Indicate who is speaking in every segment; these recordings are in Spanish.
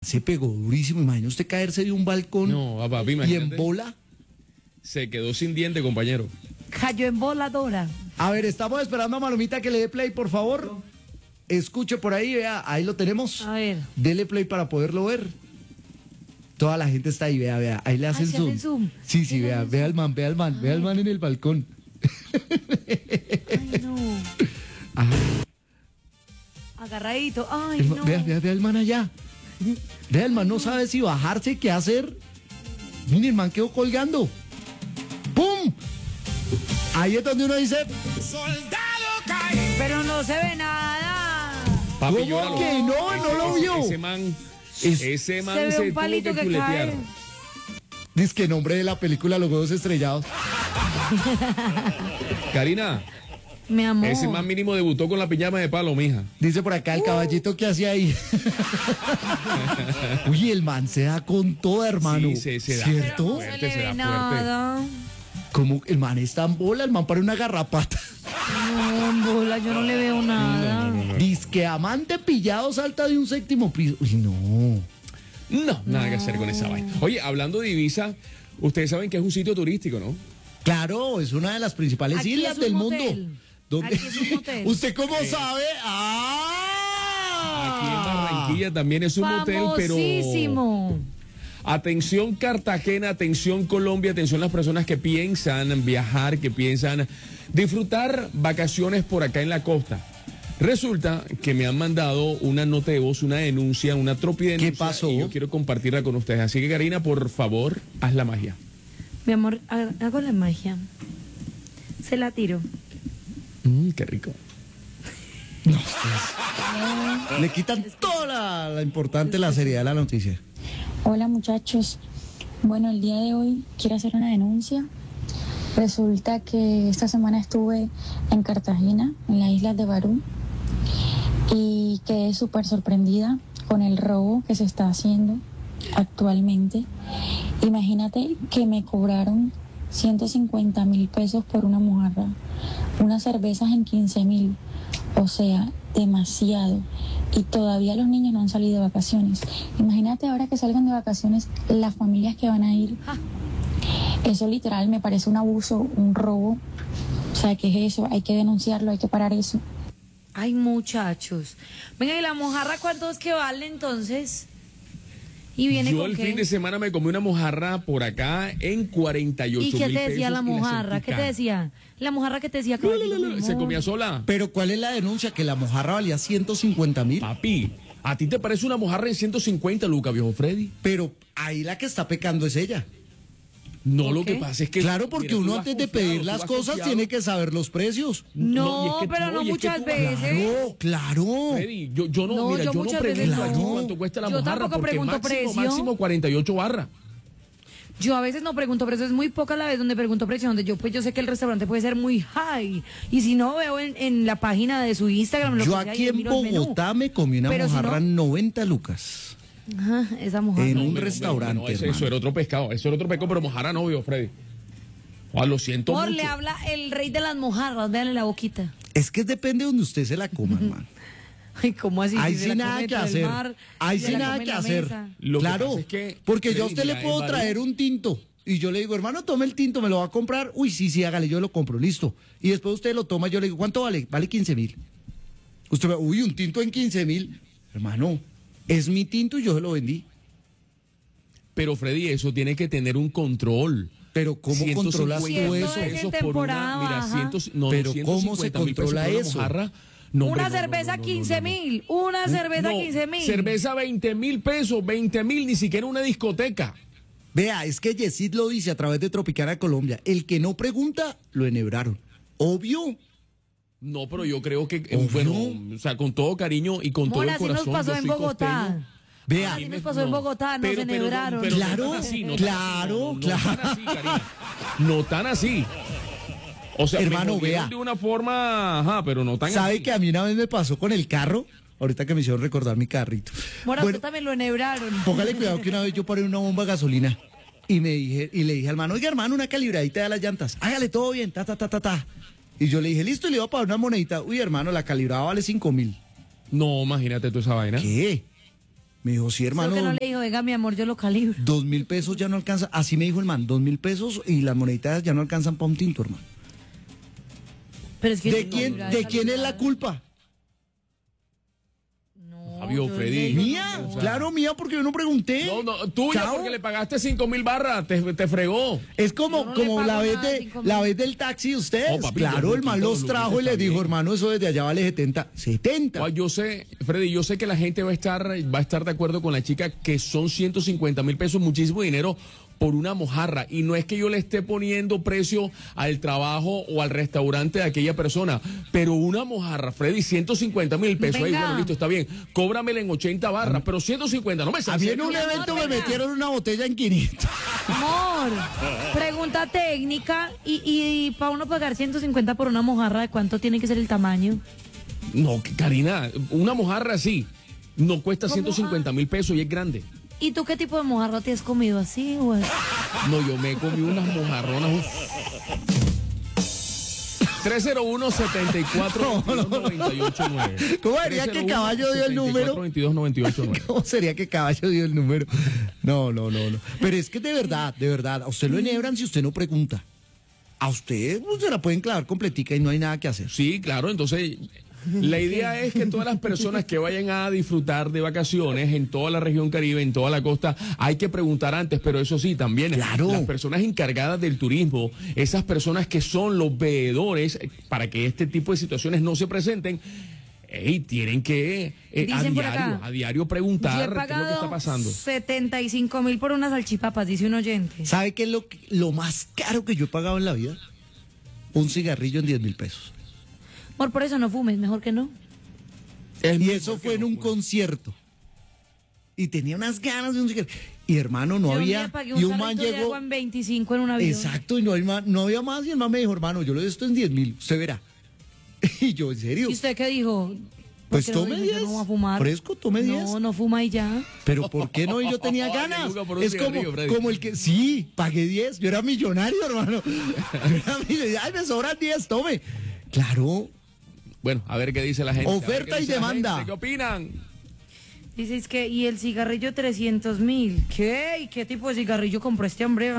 Speaker 1: se pegó durísimo. Imagina usted caerse de un balcón
Speaker 2: papi,
Speaker 1: y en bola.
Speaker 2: Se quedó sin diente, compañero.
Speaker 3: Cayó en voladora.
Speaker 1: A ver, estamos esperando a Malumita que le dé play, por favor. Escuche por ahí, vea, ahí lo tenemos.
Speaker 3: A ver.
Speaker 1: Dele play para poderlo ver. Toda la gente está ahí, vea, ahí le hacen
Speaker 3: ¿se
Speaker 1: zoom.
Speaker 3: hacen zoom?
Speaker 1: Sí, vea al man en el balcón.
Speaker 3: Ay, no.
Speaker 1: Ajá.
Speaker 3: Agarradito. Ay, no.
Speaker 1: Vea el man allá. Vea, el man no sabe si bajarse, qué hacer. Mire, el man quedó colgando. ¡Pum! Ahí es donde uno dice...
Speaker 4: Soldado caído.
Speaker 3: Pero no se ve nada.
Speaker 2: Papi,
Speaker 1: ¿Cómo
Speaker 2: llóralo.
Speaker 1: que no lo vio?
Speaker 2: Ese man
Speaker 3: Se
Speaker 2: se
Speaker 3: ve un
Speaker 2: tuvo
Speaker 3: palito que
Speaker 2: chuletear.
Speaker 3: cae.
Speaker 1: Dice que nombre de la película Los Huevos Estrellados.
Speaker 2: Karina,
Speaker 3: Mi amor.
Speaker 2: ese man mínimo debutó con la piñama de palo, mija.
Speaker 1: Dice por acá el caballito que hacía ahí. Uy, el man se da con toda, hermano.
Speaker 2: Sí, se da.
Speaker 1: ¿Cierto?
Speaker 3: No
Speaker 2: Fuerte,
Speaker 3: se le
Speaker 2: se da
Speaker 3: ve
Speaker 2: fuerte.
Speaker 3: nada.
Speaker 1: Como el man está en bola, el man para una garrapata.
Speaker 3: No, bola, yo no le veo nada.
Speaker 1: Dice que amante pillado salta de un séptimo piso. Uy, no.
Speaker 2: No, nada que hacer con esa vaina. Oye, hablando de Ibiza, ustedes saben que es un sitio turístico, ¿no?
Speaker 1: Claro, es una de las principales
Speaker 3: Aquí
Speaker 1: islas
Speaker 3: es un
Speaker 1: del
Speaker 3: motel.
Speaker 1: mundo. ¿Dónde?
Speaker 3: Aquí es un motel.
Speaker 1: ¿Usted cómo sabe?
Speaker 2: Aquí en
Speaker 1: ¡Ah!
Speaker 2: Barranquilla también es un hotel, pero...
Speaker 3: Famosísimo.
Speaker 2: Atención Cartagena, atención Colombia, atención las personas que piensan viajar, que piensan disfrutar vacaciones por acá en la costa. Resulta que me han mandado una nota de voz, una denuncia, una tropidenuncia.
Speaker 1: ¿Qué pasó?
Speaker 2: Y yo quiero compartirla con ustedes. Así que Karina, por favor, haz la magia.
Speaker 3: Mi amor, hago la magia. Se la tiro.
Speaker 2: Qué rico.
Speaker 1: Le quitan toda la importante, la seriedad de la noticia.
Speaker 5: Hola muchachos, bueno, el día de hoy quiero hacer una denuncia. Resulta que esta semana estuve en Cartagena, en las islas de Barú, y quedé súper sorprendida con el robo que se está haciendo actualmente. Imagínate que me cobraron 150.000 pesos por una mojarra, unas cervezas en 15.000, o sea, demasiado. Y todavía los niños no han salido de vacaciones. Imagínate ahora que salgan de vacaciones las familias que van a ir. Eso literal me parece un abuso, un robo. O sea, ¿qué es eso? Hay que denunciarlo, hay que parar eso.
Speaker 3: Ay, muchachos. Venga, ¿y la mojarra cuánto es que vale entonces? Y viene
Speaker 2: Yo
Speaker 3: con
Speaker 2: el
Speaker 3: qué.
Speaker 2: fin de semana me comí una mojarra por acá en 48
Speaker 3: ¿Y
Speaker 2: mil
Speaker 3: qué
Speaker 2: pesos.
Speaker 3: te decía la
Speaker 2: y
Speaker 3: mojarra?
Speaker 2: sentí
Speaker 3: ¿Qué te
Speaker 2: cara.
Speaker 3: decía? La mojarra que te decía,
Speaker 2: Se comía sola.
Speaker 1: Pero ¿cuál es la denuncia? Que la mojarra valía 150.000.
Speaker 2: Papi, ¿a ti te parece una mojarra en 150, Luca, viejo Freddy?
Speaker 1: Pero ahí la que está pecando es ella.
Speaker 2: No,
Speaker 3: ¿Por
Speaker 2: lo
Speaker 3: qué?
Speaker 2: que pasa es que...
Speaker 1: Claro, porque
Speaker 2: mira, tú
Speaker 1: uno
Speaker 2: vas
Speaker 1: antes de
Speaker 2: confiado,
Speaker 1: pedir
Speaker 2: tú
Speaker 1: las
Speaker 2: vas
Speaker 1: cosas
Speaker 2: confiado.
Speaker 1: tiene que saber los precios.
Speaker 3: No,
Speaker 2: y es que
Speaker 3: pero
Speaker 2: tú-
Speaker 3: no
Speaker 2: oye, es que
Speaker 3: muchas
Speaker 2: tú-
Speaker 3: veces.
Speaker 1: Claro.
Speaker 2: Freddy, yo no,
Speaker 3: No,
Speaker 2: mira,
Speaker 3: yo
Speaker 2: yo no
Speaker 3: muchas veces
Speaker 2: pregunto aquí
Speaker 1: no.
Speaker 2: cuánto cuesta la
Speaker 3: Yo
Speaker 2: mojarra,
Speaker 3: tampoco
Speaker 2: porque
Speaker 3: pregunto precio.
Speaker 2: máximo 48 barras.
Speaker 3: Yo a veces no pregunto precio, es muy poca la vez donde pregunto precio, donde yo sé que el restaurante puede ser muy high. Y si no, veo en la página de su Instagram. Lo
Speaker 1: Yo
Speaker 3: que sea,
Speaker 1: aquí
Speaker 3: y
Speaker 1: en
Speaker 3: miro el menú.
Speaker 1: Bogotá me comí una
Speaker 3: Pero si
Speaker 1: mojarra
Speaker 3: no-
Speaker 1: 90 lucas.
Speaker 3: Ajá, esa mojarra.
Speaker 1: En un
Speaker 2: Hombre,
Speaker 1: restaurante,
Speaker 2: no, eso
Speaker 1: hermano.
Speaker 2: era otro pescado, pero mojarra no, viejo Freddy. Lo siento
Speaker 3: Amor,
Speaker 2: mucho.
Speaker 3: le habla el rey de las mojarras, véanle la boquita.
Speaker 1: Es que depende de donde usted se la coma, hermano.
Speaker 3: Ay, ¿cómo así?
Speaker 1: Ahí
Speaker 3: Si se
Speaker 1: sí
Speaker 3: la
Speaker 1: nada
Speaker 3: come
Speaker 1: que
Speaker 3: dentro del
Speaker 1: hacer.
Speaker 3: mar,
Speaker 1: Ahí
Speaker 3: se
Speaker 1: sí
Speaker 3: la
Speaker 1: nada
Speaker 3: come en
Speaker 1: que
Speaker 3: la
Speaker 1: hacer.
Speaker 3: mesa.
Speaker 2: Lo que
Speaker 1: Claro,
Speaker 2: pasa es que,
Speaker 1: porque yo a
Speaker 2: Freddy,
Speaker 1: usted le
Speaker 2: mira,
Speaker 1: puedo
Speaker 2: en Barú-
Speaker 1: traer un tinto y yo le digo, hermano, tome el tinto, me lo va a comprar. Uy, sí, hágale, yo lo compro, listo. Y después usted lo toma, yo le digo, ¿cuánto vale? Vale 15.000. Usted me, uy, un tinto en 15.000. Hermano, es mi tinto y yo se lo vendí.
Speaker 2: Pero Freddy, eso tiene que tener un control.
Speaker 1: Pero ¿cómo
Speaker 2: 150
Speaker 1: controlas tú
Speaker 3: Si esto
Speaker 1: eso?
Speaker 3: es en
Speaker 2: pesos por
Speaker 3: temporada
Speaker 2: una, mira,
Speaker 3: baja.
Speaker 1: Pero ¿cómo se
Speaker 2: 150.000 pesos
Speaker 1: controla
Speaker 2: por una
Speaker 1: eso?
Speaker 2: mojarra. No, hombre,
Speaker 3: Una
Speaker 2: no,
Speaker 3: cerveza
Speaker 2: no,
Speaker 3: 15.000, una cerveza 15.000.
Speaker 2: Cerveza 20.000 pesos, 20.000, ni siquiera una discoteca.
Speaker 1: Vea, es que Yesid lo dice a través de Tropicana Colombia. El que no pregunta, lo enhebraron. Obvio.
Speaker 2: No, pero yo creo que,
Speaker 1: Obvio.
Speaker 2: bueno, o sea, con todo cariño y con todo
Speaker 3: Mora,
Speaker 2: el
Speaker 3: así
Speaker 2: corazón.
Speaker 3: nos pasó
Speaker 2: yo
Speaker 3: en
Speaker 2: soy
Speaker 3: Bogotá.
Speaker 2: costeño.
Speaker 1: Vea.
Speaker 3: Así nos pasó en Bogotá, nos enhebraron.
Speaker 2: pero
Speaker 1: Claro,
Speaker 2: no tan así, no
Speaker 1: claro,
Speaker 2: tan así, no tan así, Karina. No tan así. O sea,
Speaker 1: Hermano,
Speaker 2: me jodieron
Speaker 1: vea.
Speaker 2: de una forma, ajá, pero no tan
Speaker 1: ¿Sabe
Speaker 2: así.
Speaker 1: que a mí una vez me pasó con el carro? Ahorita que me hicieron recordar mi carrito.
Speaker 3: Mora,
Speaker 1: Bueno,
Speaker 3: usted también lo enhebraron.
Speaker 1: póngale cuidado que una vez yo paré una bomba de gasolina y le dije al hermano, oiga hermano, una calibradita de las llantas, hágale todo bien, ta. Y yo le dije, listo, y le iba a pagar una monedita. Uy, hermano, la calibrada vale 5.000.
Speaker 2: No, imagínate tú esa vaina.
Speaker 1: ¿Qué? Me dijo, sí, hermano.
Speaker 3: Solo que no le dijo, venga, mi amor, yo lo calibro.
Speaker 1: 2.000 pesos ya no alcanza. Así me dijo el man, 2.000 pesos y las moneditas ya no alcanzan para un tinto, hermano.
Speaker 3: Pero es que
Speaker 1: ¿De quién es la culpa?
Speaker 3: No,
Speaker 2: Fabio,
Speaker 3: yo
Speaker 2: Freddy.
Speaker 3: le digo,
Speaker 1: Mía,
Speaker 3: no.
Speaker 1: claro, mía, porque yo no pregunté.
Speaker 2: No, tuya,
Speaker 1: Chao.
Speaker 2: porque le pagaste 5.000 barras, te fregó.
Speaker 1: Es como,
Speaker 3: Yo no le
Speaker 1: como
Speaker 3: pago
Speaker 1: la vez
Speaker 3: nada,
Speaker 1: de
Speaker 3: 5.000.
Speaker 1: la vez del taxi de ustedes.
Speaker 2: Oh, papito,
Speaker 1: claro, el man
Speaker 2: Luquito,
Speaker 1: los trajo
Speaker 2: Luquito
Speaker 1: y les
Speaker 2: está
Speaker 1: dijo,
Speaker 2: bien.
Speaker 1: hermano, eso desde allá vale 70. 70.
Speaker 2: Yo sé, Freddy, yo sé que la gente va a estar de acuerdo con la chica que son 150.000 pesos, muchísimo dinero por una mojarra. Y no es que yo le esté poniendo precio al trabajo o al restaurante de aquella persona, pero una mojarra, Freddy, 150.000 pesos. Ahí,
Speaker 3: Venga.
Speaker 2: bueno, listo, está bien. Cóbramela en 80 barras, pero 150, no me
Speaker 1: A mí en un
Speaker 3: Mi amor,
Speaker 1: evento me
Speaker 3: venga.
Speaker 1: metieron una botella en 500.
Speaker 3: Amor, pregunta técnica y para uno pagar 150 por una mojarra, ¿de cuánto tiene que ser el tamaño?
Speaker 2: No, Karina, una mojarra así no cuesta
Speaker 3: ¿Cómo?
Speaker 2: 150.000 pesos y es grande.
Speaker 3: ¿Y tú qué tipo de mojarra te has comido así, güey?
Speaker 2: No, yo me comí unas mojarronas. 301-74-22-98-9.
Speaker 1: ¿Cómo sería que Caballo dio el número?
Speaker 2: 22-98-9.
Speaker 1: ¿Cómo sería que Caballo dio el número? No. Pero es que de verdad, a usted lo enhebran si usted no pregunta. A usted se la pueden clavar completica y no hay nada que hacer.
Speaker 2: Sí, claro, entonces la idea es que todas las personas que vayan a disfrutar de vacaciones en toda la región Caribe, en toda la costa, hay que preguntar antes, pero eso sí, también
Speaker 1: Claro.
Speaker 2: las personas encargadas del turismo, esas personas que son los veedores, para que este tipo de situaciones no se presenten, tienen que
Speaker 3: Dicen por acá,
Speaker 2: a diario
Speaker 3: Yo
Speaker 2: preguntar
Speaker 3: he
Speaker 2: qué es lo que
Speaker 3: pagado
Speaker 2: está pasando.
Speaker 3: 75.000 por unas salchipapas, dice un oyente.
Speaker 1: ¿Sabe qué es lo más caro que yo he pagado en la vida? Un cigarrillo en 10.000 pesos.
Speaker 3: Amor, por eso no fumes, mejor que no.
Speaker 1: Y eso fue en un concierto. Y tenía unas ganas de un cigarrillo. Y hermano, no
Speaker 3: Yo un
Speaker 1: había.
Speaker 3: día pagué
Speaker 1: Y
Speaker 3: un
Speaker 1: un man
Speaker 3: carrito de
Speaker 1: llegó.
Speaker 3: agua en 25 en un avión.
Speaker 1: Exacto, y no había más. Y el man me dijo, hermano, yo le doy esto en 10.000. Usted verá. Y yo, ¿en serio?
Speaker 3: ¿Y usted qué dijo?
Speaker 1: Pues
Speaker 3: ¿Por qué no
Speaker 1: tome
Speaker 3: dijo? Yo
Speaker 1: 10.
Speaker 3: no voy a fumar.
Speaker 1: Fresco, tome 10.
Speaker 3: No fuma y ya.
Speaker 1: Pero ¿por qué no? Y yo tenía
Speaker 2: Oye,
Speaker 1: ganas.
Speaker 2: Luca, por un
Speaker 1: Es
Speaker 2: cigarrillo, Freddy.
Speaker 1: como el que. Sí, pagué 10. Yo era millonario, hermano. Yo era millonario. Ay, me sobran 10, tome. Claro.
Speaker 2: Bueno, a ver qué dice la gente.
Speaker 1: Oferta
Speaker 2: a ver qué
Speaker 1: y
Speaker 2: dice la
Speaker 1: demanda.
Speaker 2: gente, ¿qué opinan?
Speaker 3: Dices que, y el cigarrillo 300.000. ¿Qué? ¿Y qué tipo de cigarrillo compró este hombre?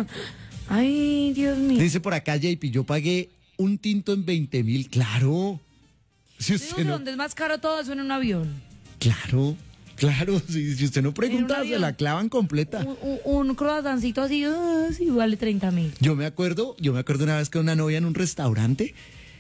Speaker 3: Ay, Dios mío.
Speaker 1: Dice por acá, JP, yo pagué un tinto en 20.000. Claro. Si
Speaker 3: Digo
Speaker 1: usted
Speaker 3: que
Speaker 1: no.
Speaker 3: donde es más caro todo eso en un avión.
Speaker 1: Claro. Si usted no pregunta, se
Speaker 3: avión.
Speaker 1: la clavan completa.
Speaker 3: Un croissancito así, sí, vale 30.000.
Speaker 1: Yo me acuerdo una vez que una novia en un restaurante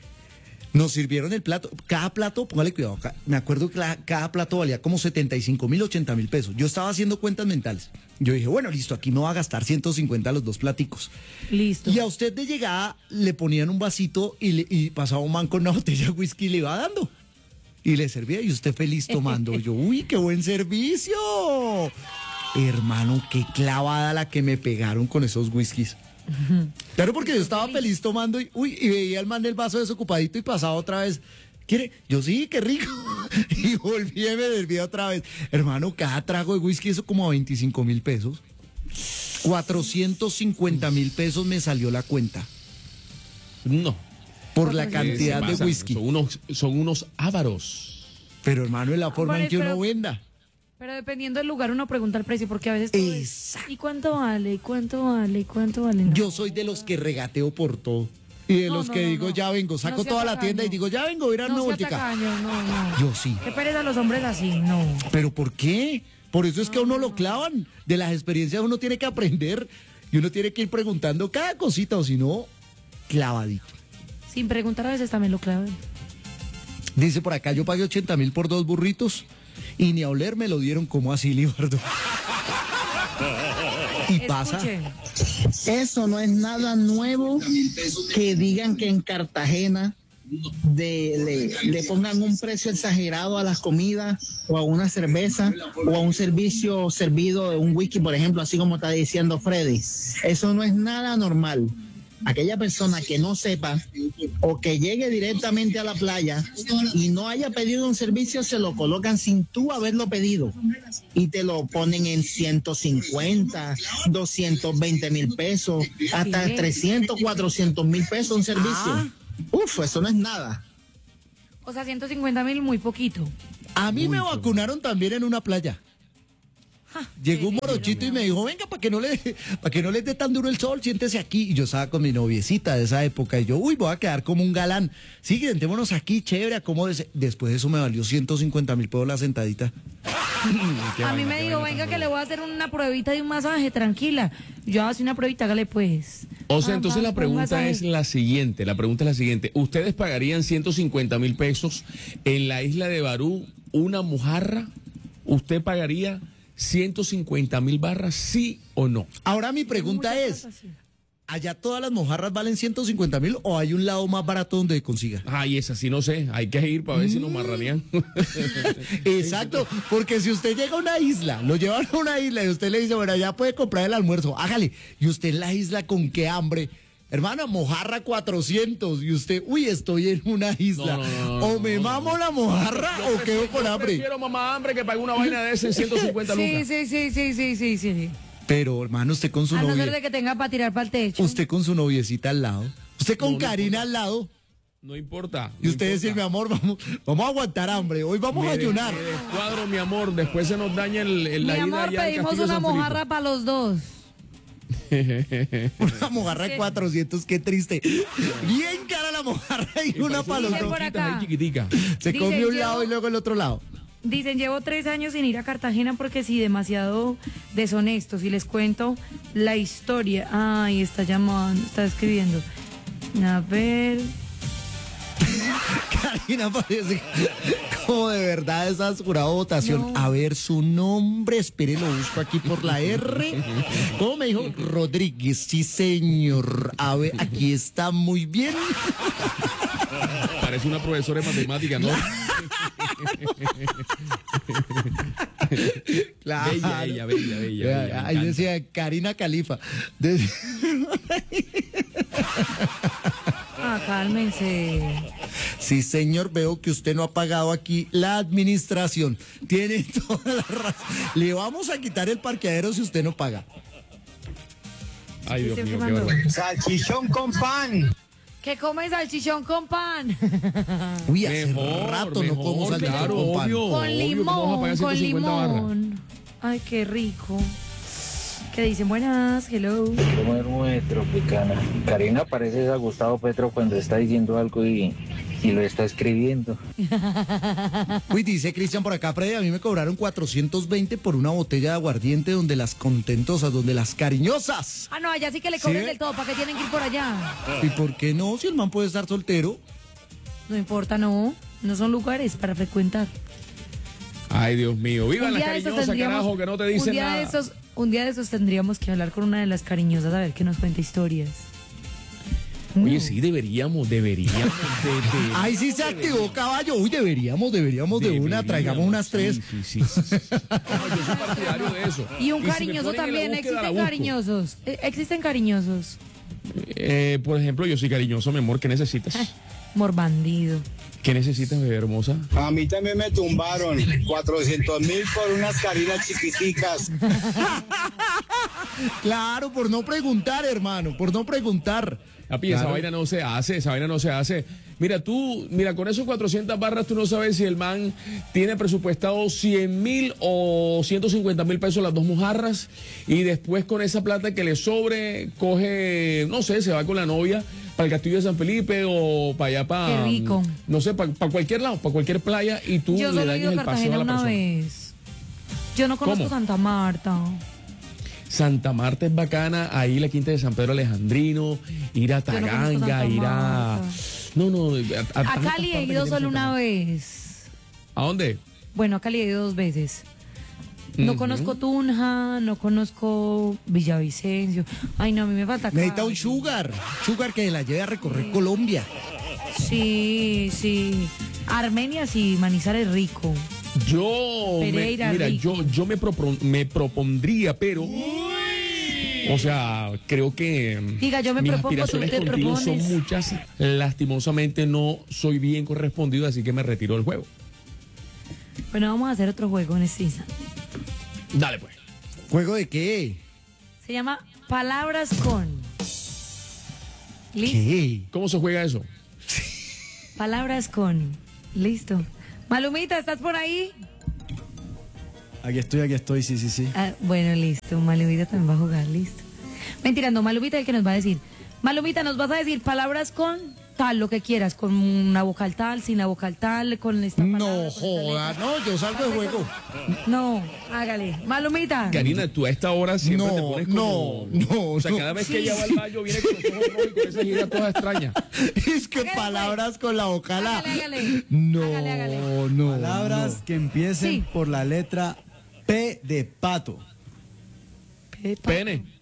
Speaker 1: nos sirvieron el plato. Cada plato, póngale cuidado, me acuerdo que cada plato valía como 75.000, 80.000 pesos. Yo estaba haciendo cuentas mentales. Yo dije, bueno, listo, aquí me voy a gastar 150 los dos platicos.
Speaker 3: Listo.
Speaker 1: Y a usted de llegada le ponían un vasito y pasaba un man con una botella de whisky y le iba dando. Y le servía y usted feliz tomando. Yo, uy, qué buen servicio. Hermano, qué clavada la que me pegaron con esos whiskies. Claro, porque yo estaba feliz tomando y veía al man del vaso desocupadito y pasaba otra vez. ¿Quiere? Yo sí, qué rico. Y volví y me serví otra vez. Hermano, cada trago de whisky eso como a 25.000 pesos. 450.000 pesos me salió la cuenta
Speaker 2: No.
Speaker 1: por la
Speaker 3: Se
Speaker 1: cantidad de
Speaker 2: pasan,
Speaker 1: whisky.
Speaker 2: Son unos ávaros.
Speaker 1: Pero hermano, en la forma en que uno venda.
Speaker 3: Pero dependiendo del lugar uno pregunta el precio, porque a veces todo es,
Speaker 1: Exacto.
Speaker 3: ¿y cuánto vale? ¿Y cuánto vale? ¿Y cuánto vale? No.
Speaker 1: Yo soy de los que regateo por todo. Y de
Speaker 3: No,
Speaker 1: los
Speaker 3: no,
Speaker 1: que
Speaker 3: no,
Speaker 1: digo,
Speaker 3: no.
Speaker 1: ya vengo, saco
Speaker 3: No sea
Speaker 1: toda la
Speaker 3: tacaño.
Speaker 1: tienda y digo, ya vengo, voy a ir a dar una
Speaker 3: No sea
Speaker 1: vueltica.
Speaker 3: tacaño, no.
Speaker 1: Yo sí.
Speaker 3: Qué pereza los hombres así, no.
Speaker 1: ¿Pero por qué? Por eso es que a uno lo clavan. De las experiencias uno tiene que aprender y uno tiene que ir preguntando cada cosita, o si no, clavadito.
Speaker 3: Sin preguntar a veces también lo clavan.
Speaker 1: Dice por acá, yo pagué 80.000 por 2 burritos y ni a oler me lo dieron como así, Libardo. Y pasa.
Speaker 3: Escuchen.
Speaker 6: Eso no es nada nuevo que digan que en Cartagena le pongan un precio exagerado a las comidas o a una cerveza o a un servicio servido de un whisky, por ejemplo, así como está diciendo Freddy. Eso no es nada normal. Aquella persona que no sepa o que llegue directamente a la playa y no haya pedido un servicio, se lo colocan sin tú haberlo pedido y te lo ponen en 150, 220.000 pesos, hasta
Speaker 3: Bien.
Speaker 6: 300, 400.000 pesos un servicio.
Speaker 1: Ah.
Speaker 6: Uf, eso no es nada.
Speaker 3: O sea, 150.000 muy poquito.
Speaker 1: A mí me vacunaron también en una playa. Llegó un
Speaker 3: qué
Speaker 1: morochito y
Speaker 3: lindo,
Speaker 1: me dijo, venga, para que no le dé tan duro el sol, siéntese aquí. Y yo estaba con mi noviecita de esa época y yo, uy, voy a quedar como un galán. Sí, sentémonos aquí, chévere, acomódese. Después de eso me valió 150.000 pesos la sentadita.
Speaker 3: A mí me dijo, venga que le voy a hacer una pruebita de un masaje, tranquila. Yo hago una pruebita, hágale pues.
Speaker 2: O sea, entonces la pregunta es la siguiente, ¿ustedes pagarían 150.000 pesos en la isla de Barú una mojarra? ¿Usted pagaría 150.000 barras, sí o no?
Speaker 1: Ahora mi pregunta es, ¿allá todas las mojarras valen 150.000 o hay un lado más barato donde consiga?
Speaker 2: Ay, esa sí no sé, hay que ir para ver si nos marrarían.
Speaker 1: Exacto, porque si usted llega a una isla, lo llevan a una isla y usted le dice, bueno, ya puede comprar el almuerzo, hágale. Y usted en la isla con qué hambre. Hermana, mojarra 400 y usted, uy, estoy en una isla. O me mamo la mojarra o quedo con hambre.
Speaker 2: Prefiero mamá hambre que pague una vaina de ese en 150 lucas.
Speaker 3: Sí.
Speaker 1: Pero, hermano, usted con su
Speaker 3: A no ser
Speaker 1: novia,
Speaker 3: de que tenga para tirar para el techo.
Speaker 1: usted con su noviecita al lado, usted con Karina al lado,
Speaker 2: No importa.
Speaker 1: y usted decir, mi amor, vamos a aguantar hambre, hoy vamos a ayunar.
Speaker 2: Me descuadro, mi amor, después se nos daña la
Speaker 3: Mi
Speaker 2: ida
Speaker 3: amor,
Speaker 2: allá al
Speaker 3: pedimos
Speaker 2: Castillo de
Speaker 3: una
Speaker 2: San Felipe.
Speaker 3: mojarra para los dos.
Speaker 1: Una mojarra de 400, qué triste. Bien cara la mojarra y una para los
Speaker 3: Dicen
Speaker 1: dos.
Speaker 3: por acá.
Speaker 2: Ahí chiquitica.
Speaker 1: Se
Speaker 3: Dicen,
Speaker 1: come un
Speaker 3: llevo-
Speaker 1: lado y luego el otro lado.
Speaker 3: Dicen, llevo 3 años sin ir a Cartagena porque sí, demasiado deshonestos. Y les cuento la historia. Ay, está llamando, está escribiendo. A ver.
Speaker 1: Karina parece como de verdad esas jurado votación.
Speaker 3: No.
Speaker 1: A ver su nombre, espere, lo busco aquí por la R. ¿Cómo me dijo? Rodríguez, sí señor. A ver, aquí está muy bien.
Speaker 2: Parece una profesora de matemáticas, ¿no?
Speaker 1: Claro.
Speaker 2: Bella.
Speaker 1: Ahí decía Karina Califa.
Speaker 3: Cálmense.
Speaker 1: Sí, señor, veo que usted no ha pagado aquí la administración. Tiene toda la razón. Le vamos a quitar el parqueadero si usted no paga.
Speaker 2: Ay, Dios
Speaker 3: Estoy
Speaker 2: mío, qué
Speaker 3: quemando.
Speaker 2: vergüenza.
Speaker 6: Salchichón con pan.
Speaker 3: ¿Qué comes salchichón con pan?
Speaker 1: Uy, hace rato no como salchichón
Speaker 2: claro,
Speaker 1: con pan.
Speaker 2: obvio.
Speaker 3: Con
Speaker 2: obvio, ¿cómo vamos a pagar
Speaker 3: limón, con
Speaker 2: 150 barras?
Speaker 3: limón. Ay, qué rico. ¿Qué dicen? Buenas, hello.
Speaker 7: Comer muy tropicana. Karina parece a Gustavo Petro cuando está diciendo algo y lo está escribiendo.
Speaker 1: Uy, dice Cristian por acá, Freddy, a mí me cobraron 420 por una botella de aguardiente donde las contentosas, donde las cariñosas.
Speaker 3: Ah, no, allá sí que le cobran
Speaker 1: ¿Sí?
Speaker 3: del todo. ¿Para qué tienen que ir por allá?
Speaker 1: ¿Y por qué no? Si el man puede estar soltero.
Speaker 3: No importa, no. No son lugares para frecuentar.
Speaker 2: Ay, Dios mío. Viva
Speaker 3: Un
Speaker 2: la
Speaker 3: día de estos
Speaker 2: cariñosa,
Speaker 3: tendríamos-
Speaker 2: carajo, que no te dicen nada.
Speaker 3: Un día de esos tendríamos que hablar con una de las cariñosas a ver que nos cuenta historias.
Speaker 2: Oye, sí, deberíamos de
Speaker 1: Ahí sí se activó caballo. Uy, deberíamos de una, traigamos unas 3.
Speaker 2: Sí. No, yo soy partidario de eso.
Speaker 3: Y un
Speaker 2: si me
Speaker 3: cariñoso
Speaker 2: ponen en la
Speaker 3: también.
Speaker 2: búsqueda, la
Speaker 3: Existen
Speaker 2: busco.
Speaker 3: cariñosos. Existen cariñosos.
Speaker 2: Por ejemplo, yo soy cariñoso, mi amor. ¿Qué necesitas?
Speaker 3: Morbandido.
Speaker 2: ¿Qué necesitas, bebé hermosa?
Speaker 8: A mí también me tumbaron 400.000 por unas carinas chiquiticas.
Speaker 1: Claro, por no preguntar, hermano, por no preguntar.
Speaker 2: Papi, esa
Speaker 1: Claro.
Speaker 2: vaina no se hace. Mira, con esos 400 barras tú no sabes si el man tiene presupuestado 100.000 o 150.000 pesos las dos mojarras y después con esa plata que le sobre, coge, no sé, se va con la novia para el Castillo de San Felipe o para allá, para...
Speaker 3: Qué rico.
Speaker 2: No sé, para cualquier lado, para cualquier playa y tú
Speaker 3: Yo
Speaker 2: le
Speaker 3: solo he ido
Speaker 2: dañas
Speaker 3: a
Speaker 2: el paseo
Speaker 3: Cartagena
Speaker 2: a la
Speaker 3: una
Speaker 2: persona.
Speaker 3: vez. Yo no conozco
Speaker 2: ¿Cómo?
Speaker 3: Santa Marta.
Speaker 2: Santa Marta es bacana, ahí la quinta de San Pedro Alejandrino, ir a
Speaker 3: Yo no conozco
Speaker 2: Taganga,
Speaker 3: Santa
Speaker 2: ir a...
Speaker 3: Marta.
Speaker 2: No,
Speaker 3: A
Speaker 2: tantas
Speaker 3: Cali he
Speaker 2: partes
Speaker 3: ido
Speaker 2: que tiene
Speaker 3: solo
Speaker 2: Santa
Speaker 3: una
Speaker 2: Marta.
Speaker 3: vez.
Speaker 2: ¿A dónde?
Speaker 3: Bueno, a Cali he ido 2 veces. No
Speaker 2: Ujú.
Speaker 3: conozco Tunja, no conozco Villavicencio. Ay, no, a mí me falta
Speaker 1: Necesita un
Speaker 3: Cali.
Speaker 1: sugar que la lleve a recorrer Colombia.
Speaker 3: Sí. Armenia sí, Manizales rico. Pereira,
Speaker 2: Mira,
Speaker 3: rico.
Speaker 2: yo me propondría, pero... O sea, creo que
Speaker 3: Diga, yo me
Speaker 2: mis
Speaker 3: propongo, tú
Speaker 2: aspiraciones
Speaker 3: te
Speaker 2: contigo son
Speaker 3: propones.
Speaker 2: muchas. Lastimosamente no soy bien correspondido, así que me retiro del juego.
Speaker 3: Bueno, vamos a hacer otro juego en este instante.
Speaker 2: Dale pues.
Speaker 1: ¿Juego de qué?
Speaker 3: Se llama Palabras con. ¿Listo?
Speaker 1: ¿Qué?
Speaker 2: ¿Cómo se juega eso?
Speaker 3: Palabras con. Listo. Malumita, ¿estás por ahí?
Speaker 9: Aquí estoy, sí.
Speaker 3: Ah, bueno, listo. Malumita también va a jugar, listo. Mentira, no, Malumita es el que nos va a decir. Malumita, nos vas a decir palabras con tal, lo que quieras, con una vocal tal, sin la vocal tal, con esta palabra,
Speaker 1: No
Speaker 3: con esta
Speaker 1: joda,
Speaker 3: letra.
Speaker 1: no, yo salgo de juego.
Speaker 3: No, hágale. Malumita.
Speaker 2: Karina, tú a esta hora siempre te pones como...
Speaker 1: no.
Speaker 2: O sea, cada vez que ella va al baño viene con los ojos rojos y con esa gira toda extraña.
Speaker 1: Es que
Speaker 3: Hágale,
Speaker 1: palabras con la vocal A.
Speaker 3: Hágale.
Speaker 1: No,
Speaker 3: Hágale.
Speaker 1: no.
Speaker 9: Palabras que empiecen
Speaker 3: Sí.
Speaker 9: por la letra P de pato.
Speaker 2: Pene.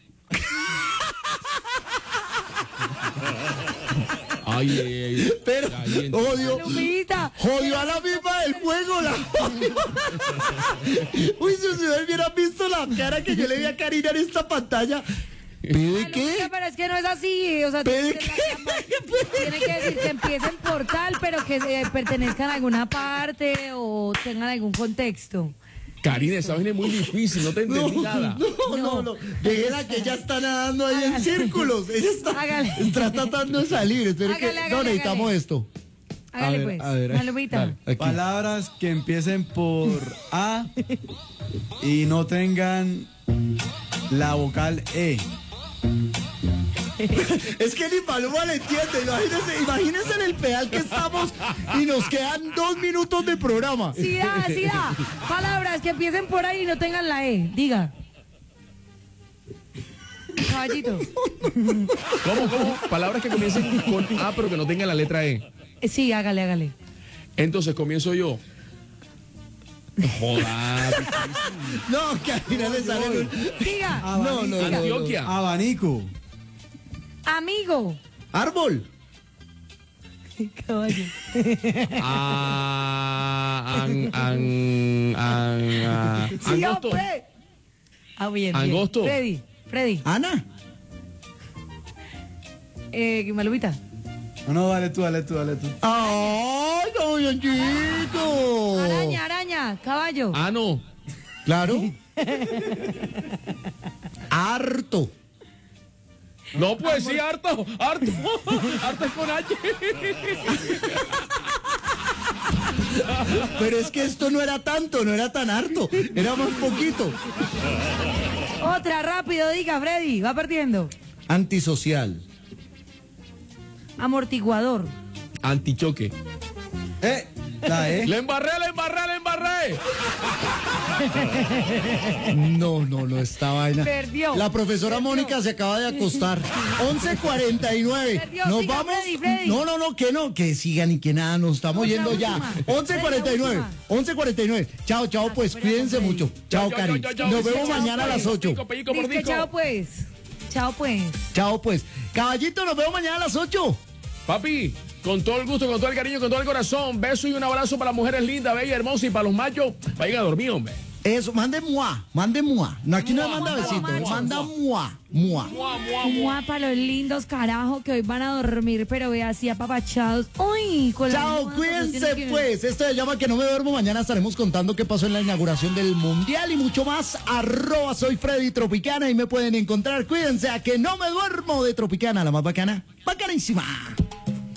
Speaker 2: Ay.
Speaker 1: Pero,
Speaker 2: Ay,
Speaker 1: odio.
Speaker 3: Malumita.
Speaker 1: Jodió a la misma del juego, la jodió. Uy, si ustedes hubieran visto la cara que yo le vi a Karina en esta pantalla. ¿Pide
Speaker 3: Malumita,
Speaker 1: qué?
Speaker 3: pero es que no es así. O sea,
Speaker 1: ¿Pide
Speaker 3: tiene que decir que empiecen por tal, pero que pertenezcan a alguna parte o tengan algún contexto.
Speaker 2: Karina, esa vaina es muy difícil, no te entendí nada.
Speaker 1: No. Déjela que ella está nadando ahí en círculos. Ella está tratando de salir. Espere que
Speaker 3: Hágale,
Speaker 1: no necesitamos esto.
Speaker 3: Hágale
Speaker 1: A ver,
Speaker 3: pues.
Speaker 1: a ver,
Speaker 3: Malumita.
Speaker 1: dale. Aquí.
Speaker 9: Palabras que empiecen por A y no tengan la vocal E.
Speaker 1: Es que ni Paloma le entiende. Imagínense en el pedal que estamos y nos quedan 2 minutos de programa.
Speaker 3: Sí da. Palabras que empiecen por ahí y no tengan la E. Diga. Caballito.
Speaker 2: ¿Cómo? Palabras que comiencen con A pero que no tengan la letra E.
Speaker 3: Sí, hágale.
Speaker 2: Entonces comienzo yo. Joder.
Speaker 1: No, que al final le sale un...
Speaker 3: Diga.
Speaker 1: No.
Speaker 2: Antioquia.
Speaker 9: Abanico.
Speaker 3: Amigo.
Speaker 1: Árbol.
Speaker 3: Caballo.
Speaker 2: Angosto.
Speaker 3: Bien.
Speaker 2: Angosto.
Speaker 3: Freddy.
Speaker 1: Ana.
Speaker 3: Malumita.
Speaker 9: No, dale tú.
Speaker 1: ¡Ay, no, chico!
Speaker 3: Araña. Caballo.
Speaker 2: Ano.
Speaker 1: Claro. Harto.
Speaker 2: No, pues sí, harto. Harto es con H.
Speaker 1: Pero es que esto no era tanto, no era tan harto. Era más poquito.
Speaker 3: Otra, rápido, diga, Freddy. Va perdiendo.
Speaker 1: Antisocial.
Speaker 3: Amortiguador.
Speaker 2: Antichoque.
Speaker 9: La E.
Speaker 2: ¡Le embarré!
Speaker 1: No, esta vaina.
Speaker 3: Perdió.
Speaker 1: La profesora Mónica se acaba de acostar. 11:49.
Speaker 3: Perdió,
Speaker 1: Nos
Speaker 3: siga,
Speaker 1: vamos.
Speaker 3: Freddy.
Speaker 1: No, que sigan y que nada, nos estamos
Speaker 3: Otra
Speaker 1: yendo ya.
Speaker 3: última.
Speaker 1: 11:49. Chao, pues cuídense mucho. Chao, Cari. Nos vemos mañana a las 8.
Speaker 3: Dice chao pues.
Speaker 1: Chao, pues. Caballito, nos vemos mañana a las 8.
Speaker 2: Papi, con todo el gusto, con todo el cariño, con todo el corazón, beso y un abrazo para las mujeres lindas, bellas, hermosas y para los machos, vayan a dormir, hombre.
Speaker 1: Eso, mande mua. No, aquí no manda besitos, manda mua.
Speaker 3: Mua para los lindos, carajo, que hoy van a dormir, pero ve así apapachados. Uy, con la
Speaker 1: Chao,
Speaker 3: mua,
Speaker 1: cuídense
Speaker 3: tiene que-
Speaker 1: pues. Esto se llama Que No Me Duermo. Mañana estaremos contando qué pasó en la inauguración del Mundial y mucho más. @ soy Freddy Tropicana y me pueden encontrar. Cuídense a Que No Me Duermo de Tropicana, la más bacana. Bacanísima.